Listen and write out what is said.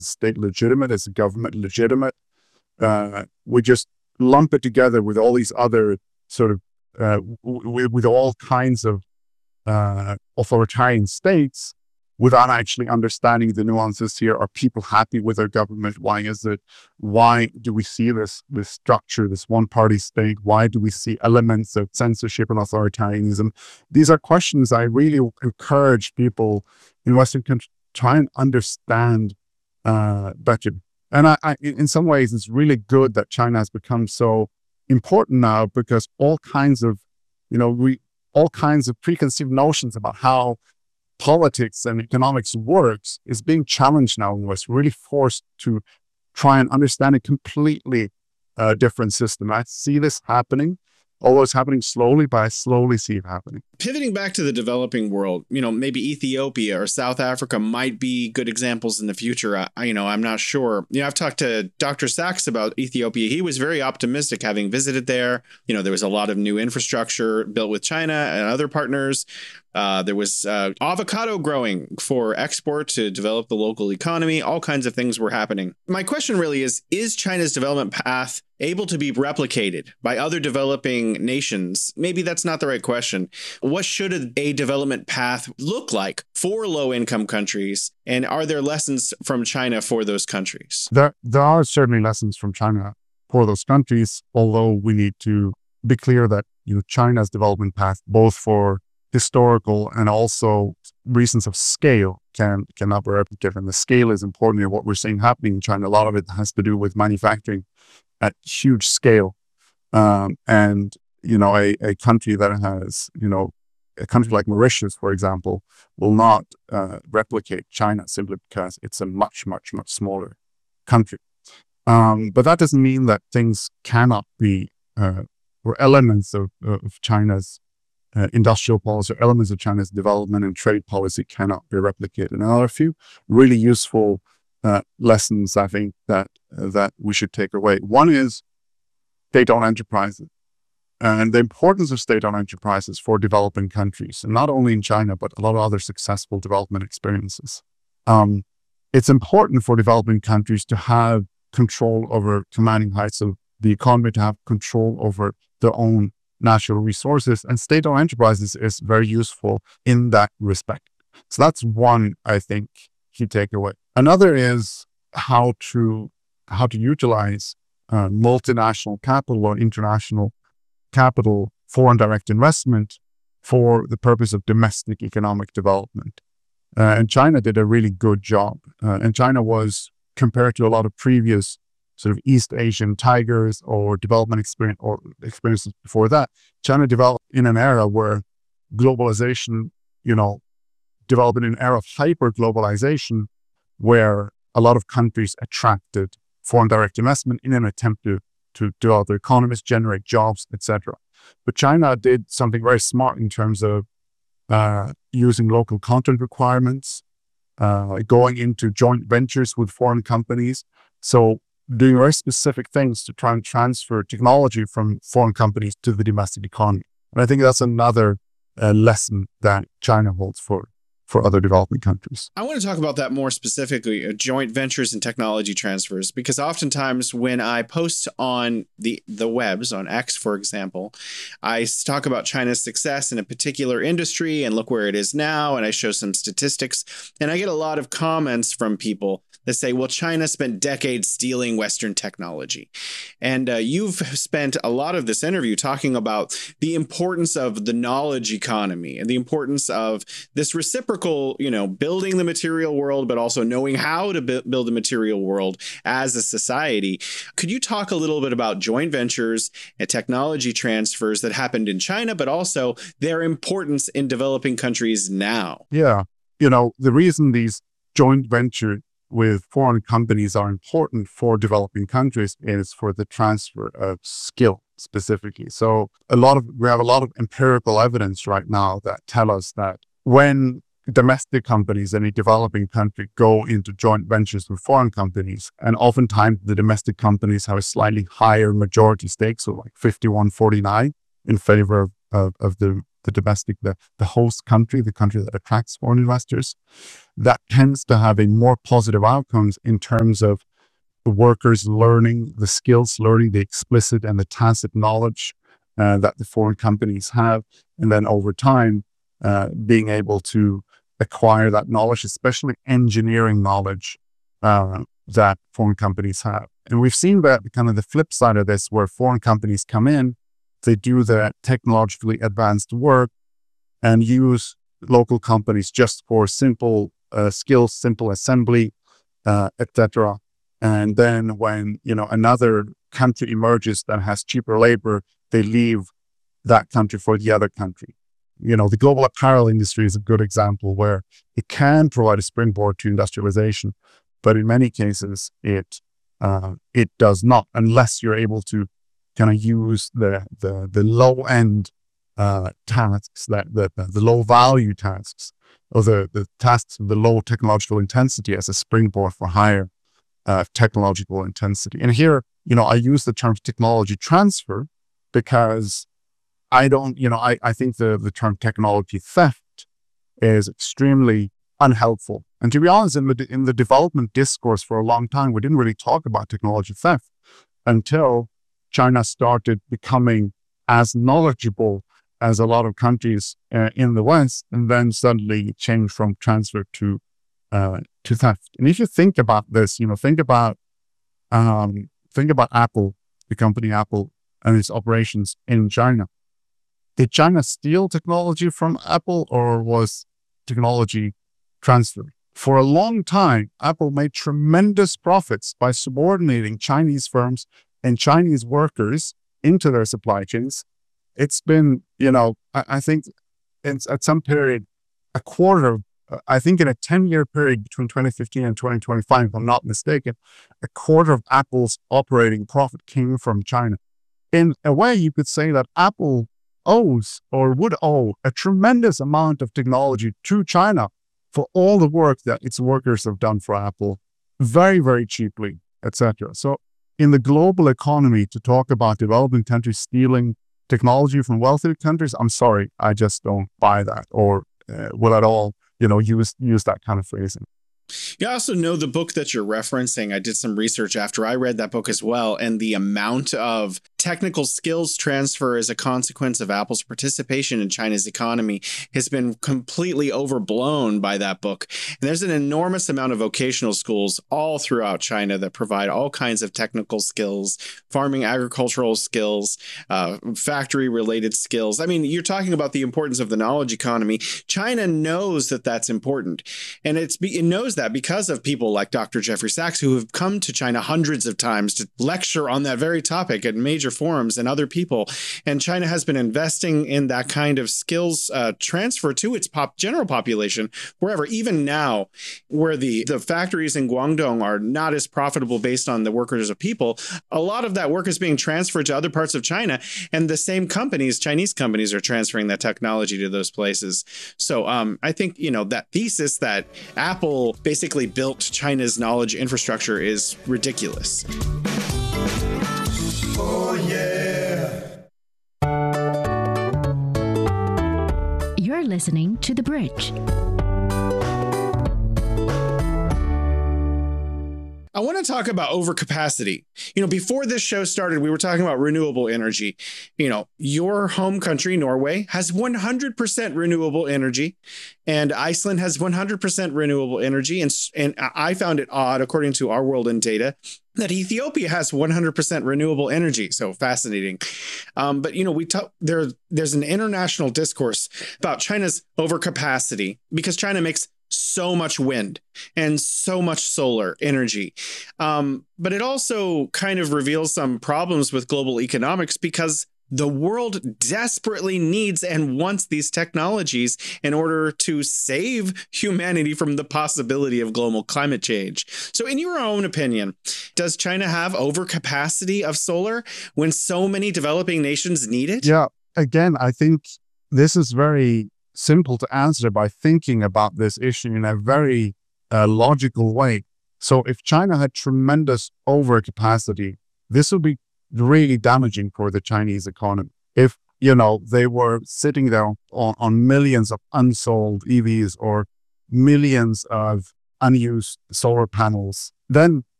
state legitimate? Is the government legitimate? We just lump it together with all these other sort of, with all kinds of authoritarian states without actually understanding the nuances here. Are people happy with their government? Why is it? Why do we see this structure, this one-party state? Why do we see elements of censorship and authoritarianism? These are questions I really encourage people in Western countries try and understand better. And I, in some ways, it's really good that China has become so important now, because all kinds of preconceived notions about how politics and economics works is being challenged now, and was really forced to try and understand a completely different system. I see this happening, although it's happening slowly, but I slowly see it happening. Pivoting back to the developing world, maybe Ethiopia or South Africa might be good examples in the future. I'm not sure. I've talked to Dr. Sachs about Ethiopia. He was very optimistic having visited there. There was a lot of new infrastructure built with China and other partners. There was avocado growing for export to develop the local economy. All kinds of things were happening. My question really is China's development path able to be replicated by other developing nations? Maybe that's not the right question. What should a development path look like for low-income countries? And are there lessons from China for those countries? There are certainly lessons from China for those countries, although we need to be clear that China's development path, both for historical and also reasons of scale, cannot be replicated. And the scale is important in what we're seeing happening in China. A lot of it has to do with manufacturing at huge scale. And a country that has, a country like Mauritius, for example, will not replicate China simply because it's a much, much, much smaller country. But that doesn't mean that things cannot be, or elements of China's industrial policy, or elements of China's development and trade policy cannot be replicated. And there are a few really useful lessons, I think, that we should take away. One is state-owned enterprises and the importance of state-owned enterprises for developing countries, and not only in China, but a lot of other successful development experiences. It's important for developing countries to have control over commanding heights of the economy, to have control over their own natural resources, and state-owned enterprises is very useful in that respect. So that's one, I think, key takeaway. Another is how to utilize multinational capital or international capital, foreign direct investment, for the purpose of domestic economic development. And China did a really good job. And China was, compared to a lot of previous sort of East Asian tigers or development experiences before that, China developed in an era where globalization, developed in an era of hyper-globalization, where a lot of countries attracted foreign direct investment in an attempt to develop their economies, generate jobs, etc. But China did something very smart in terms of using local content requirements, going into joint ventures with foreign companies. So doing very specific things to try and transfer technology from foreign companies to the domestic economy. And I think that's another lesson that China holds for other developing countries. I want to talk about that more specifically, joint ventures and technology transfers, because oftentimes when I post on the webs, on X, for example, I talk about China's success in a particular industry and look where it is now, and I show some statistics, and I get a lot of comments from people that say, well, China spent decades stealing Western technology. And you've spent a lot of this interview talking about the importance of the knowledge economy and the importance of this reciprocal, building the material world, but also knowing how to build the material world as a society. Could you talk a little bit about joint ventures and technology transfers that happened in China, but also their importance in developing countries now? Yeah. The reason these joint ventures with foreign companies are important for developing countries is for the transfer of skill specifically. So we have a lot of empirical evidence right now that tell us that when domestic companies in a developing country go into joint ventures with foreign companies, and oftentimes the domestic companies have a slightly higher majority stake, so like 51-49 in favor of the the host country, the country that attracts foreign investors, that tends to have a more positive outcomes in terms of the workers learning the skills, learning the explicit and the tacit knowledge that the foreign companies have. And then over time, being able to acquire that knowledge, especially engineering knowledge that foreign companies have. And we've seen that kind of the flip side of this, where foreign companies come in, they do the technologically advanced work and use local companies just for simple skills, simple assembly, etc. And then when, another country emerges that has cheaper labor, they leave that country for the other country. The global apparel industry is a good example where it can provide a springboard to industrialization, but in many cases it does not, unless you're able to kind of use the low end tasks, the low value tasks, or the tasks of the low technological intensity as a springboard for higher technological intensity. And here, I use the term technology transfer because I think the term technology theft is extremely unhelpful. And to be honest, in the development discourse for a long time, we didn't really talk about technology theft until China started becoming as knowledgeable as a lot of countries in the West, and then suddenly it changed from transfer to theft. And if you think about this, think about Apple, the company Apple, and its operations in China. Did China steal technology from Apple, or was technology transferred? For a long time, Apple made tremendous profits by subordinating Chinese firms and Chinese workers into their supply chains. It's been, I think at some period, a quarter, I think in a 10-year period between 2015 and 2025, if I'm not mistaken, a quarter of Apple's operating profit came from China. In a way, you could say that Apple owes or would owe a tremendous amount of technology to China for all the work that its workers have done for Apple very, very cheaply, etc. So in the global economy, to talk about developing countries stealing technology from wealthy countries, I'm sorry, I just don't buy that, or will at all, use that kind of phrasing. You also know the book that you're referencing. I did some research after I read that book as well, and the amount of technical skills transfer as a consequence of Apple's participation in China's economy has been completely overblown by that book. And there's an enormous amount of vocational schools all throughout China that provide all kinds of technical skills, farming, agricultural skills, factory-related skills. I mean, you're talking about the importance of the knowledge economy. China knows that that's important, and it knows that because of people like Dr. Jeffrey Sachs, who have come to China hundreds of times to lecture on that very topic at major forums, and other people. And China has been investing in that kind of skills transfer to its general population wherever. Even now, where the factories in Guangdong are not as profitable based on the workers of people, a lot of that work is being transferred to other parts of China, and the same companies, Chinese companies, are transferring that technology to those places. So I think, that thesis that Apple basically built China's knowledge infrastructure is ridiculous. Oh, yeah. You're listening to The Bridge. I want to talk about overcapacity. Before this show started, we were talking about renewable energy. Your home country, Norway, has 100% renewable energy, and Iceland has 100% renewable energy. And I found it odd, according to Our World in Data, that Ethiopia has 100% renewable energy. So fascinating. But there's an international discourse about China's overcapacity because China makes so much wind and so much solar energy. But it also kind of reveals some problems with global economics because the world desperately needs and wants these technologies in order to save humanity from the possibility of global climate change. So in your own opinion, does China have overcapacity of solar when so many developing nations need it? Yeah, again, I think this is very simple to answer by thinking about this issue in a very logical way. So if China had tremendous overcapacity, this would be really damaging for the Chinese economy. If they were sitting there on millions of unsold EVs or millions of unused solar panels, then